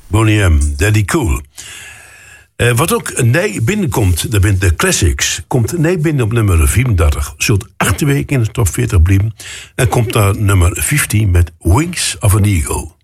Boney M, Daddy Cool. Wat ook nee binnenkomt, dat bent de Classics. Komt nee binnen op nummer 34. Zult 8 weken in de top 40 blijven. En komt daar nummer 15 met Wings of an Eagle.